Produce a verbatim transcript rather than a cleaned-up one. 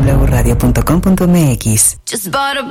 w radio punto com punto m x. Just bought a